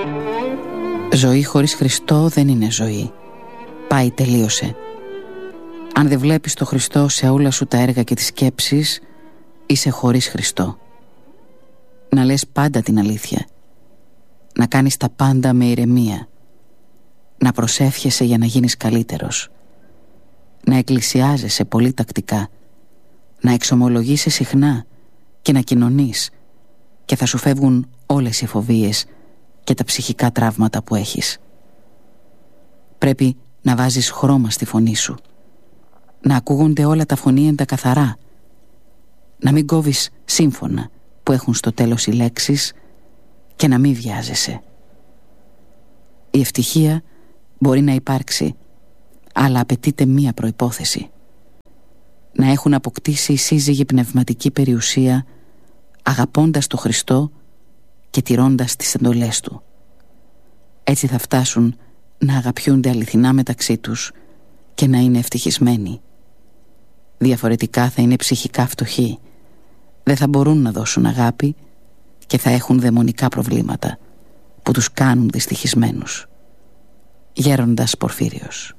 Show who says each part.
Speaker 1: Ζωή χωρίς Χριστό δεν είναι ζωή. Πάει, τελείωσε. Αν δεν βλέπεις το Χριστό σε όλα σου τα έργα και τις σκέψεις, είσαι χωρίς Χριστό. Να λες πάντα την αλήθεια. Να κάνεις τα πάντα με ηρεμία. Να προσεύχεσαι για να γίνεις καλύτερος. Να εκκλησιάζεσαι πολύ τακτικά. Να εξομολογείσαι συχνά και να κοινωνείς, και θα σου φεύγουν όλες οι φοβίες και τα ψυχικά τραύματα που έχεις. Πρέπει να βάζεις χρώμα στη φωνή σου. Να ακούγονται όλα τα φωνήεντα καθαρά. Να μην κόβεις σύμφωνα που έχουν στο τέλος οι λέξεις και να μην βιάζεσαι. Η ευτυχία μπορεί να υπάρξει, αλλά απαιτείται μία προϋπόθεση. Να έχουν αποκτήσει οι σύζυγοι πνευματική περιουσία, αγαπώντας το Χριστό και τηρώντας τις εντολές Του. Έτσι θα φτάσουν να αγαπιούνται αληθινά μεταξύ τους και να είναι ευτυχισμένοι. Διαφορετικά θα είναι ψυχικά φτωχοί, δεν θα μπορούν να δώσουν αγάπη και θα έχουν δαιμονικά προβλήματα που τους κάνουν δυστυχισμένους. Γέροντας Πορφύριος.